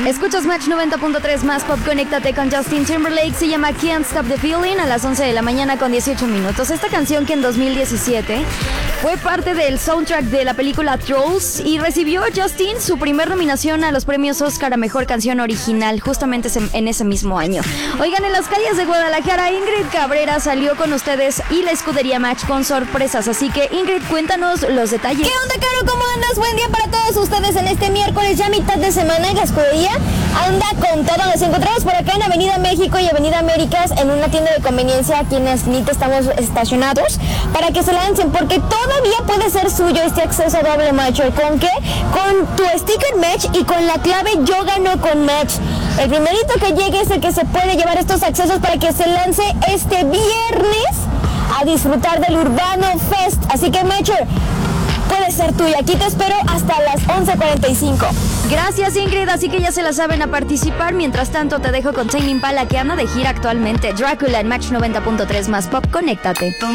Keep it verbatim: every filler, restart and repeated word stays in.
Escuchas Match noventa punto tres más pop, conéctate con Justin Timberlake, se llama Can't Stop the Feeling a las once de la mañana con dieciocho minutos. Esta canción que en dos mil diecisiete fue parte del soundtrack de la película Trolls y recibió Justin su primer nominación a los premios Oscar a Mejor Canción Original justamente en ese mismo año. Oigan, en las calles de Guadalajara, Ingrid Cabrera salió con ustedes y la escudería Match con sorpresas, así que Ingrid, cuéntanos los detalles. ¿Qué onda, Caro? ¿Cómo andas? Buen día para todos ustedes en este miércoles, ya mitad de semana, y la escudería anda con todo. Nos encontramos por acá en Avenida México y Avenida Américas en una tienda de conveniencia aquí en la esquinita, estamos estacionados para que se lancen, porque todavía puede ser suyo este acceso doble Match. ¿Con qué? Con tu sticker Match y con la clave Yo Gano con Match. El primerito que llegue es el que se puede llevar estos accesos para que se lance este viernes a disfrutar del Urbano Fest. Así que Matcher, puede ser tuya. Aquí te espero hasta las once cuarenta y cinco. Gracias, Ingrid, así que ya se la saben a participar. Mientras tanto te dejo con Tame Impala, que anda de gira actualmente. Drácula en Match noventa punto tres más pop, conéctate.